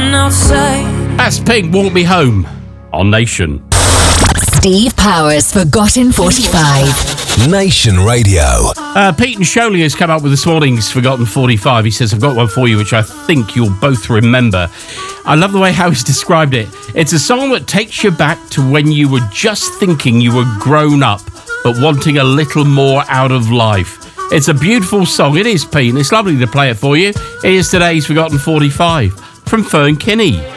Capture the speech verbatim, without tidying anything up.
outside. That's Pink, Walk Me Home on Nation. Steve Powers, Forgotten forty-five. Nation Radio. Uh, Pete and Sholey has come up with this morning's Forgotten forty-five. He says, I've got one for you, which I think you'll both remember. I love the way how he's described it. It's a song that takes you back to when you were just thinking you were grown up, but wanting a little more out of life. It's a beautiful song. It is, Pete, and it's lovely to play it for you. It is today's Forgotten forty-five from Fern Kinney.